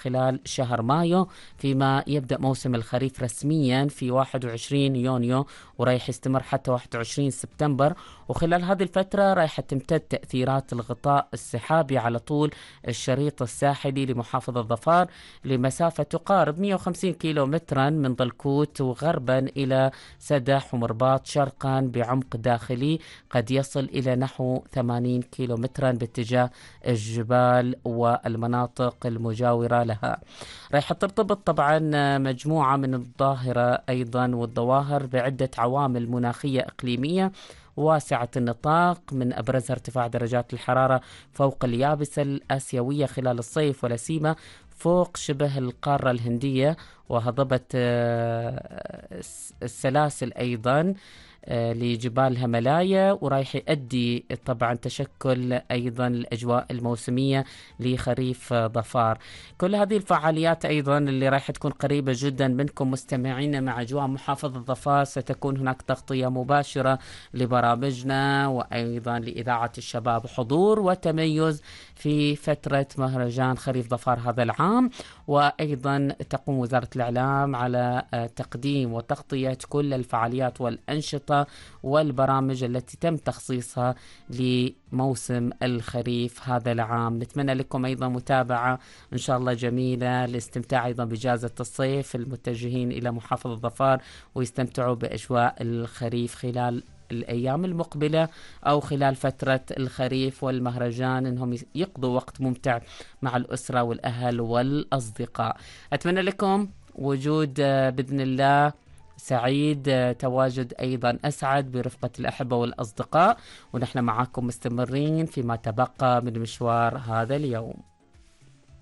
خلال شهر مايو، فيما يبدأ موسم الخريف رسميا في 21 يونيو ورايح يستمر حتى 21 سبتمبر. وخلال هذه الفترة رايح تمتد تأثيرات الغطاء السحابي على طول الشريط الساحلي لمحافظة ظفار لمسافة تقارب 150 كيلو مترا من ضلكوت وغربا إلى سدح ومرباط شرقا بعمق داخلي قد يصل إلى نحو 80 كيلو مترا باتجاه الجبال والمناطق المجاورة لها. رايح ترتبط طبعا مجموعة من الظاهرة أيضا والظواهر بعدة عوامل مناخية إقليمية واسعة النطاق، من أبرزها ارتفاع درجات الحرارة فوق اليابسة الآسيوية خلال الصيف، ولا سيما فوق شبه القارة الهندية وهضبة السلاسل أيضا لجبال الهيمالايا، ورايح يؤدي طبعا تشكل أيضا الأجواء الموسمية لخريف ظفار. كل هذه الفعاليات أيضا اللي رايح تكون قريبة جدا منكم مستمعين مع أجواء محافظة ظفار، ستكون هناك تغطية مباشرة لبرامجنا وأيضا لإذاعة الشباب، حضور وتميز في فترة مهرجان خريف ظفار هذا العام. وأيضا تقوم وزارة الإعلام على تقديم وتغطية كل الفعاليات والأنشطة والبرامج التي تم تخصيصها لموسم الخريف هذا العام. نتمنى لكم أيضا متابعة إن شاء الله جميلة لاستمتاع أيضا بإجازة الصيف المتجهين إلى محافظة ظفار ويستمتعوا بأجواء الخريف خلال الأيام المقبلة أو خلال فترة الخريف والمهرجان، إنهم يقضوا وقت ممتع مع الأسرة والأهل والأصدقاء. أتمنى لكم وجود بإذن الله سعيد، تواجد أيضا أسعد برفقة الأحبة والأصدقاء، ونحن معكم مستمرين فيما تبقى من مشوار هذا اليوم.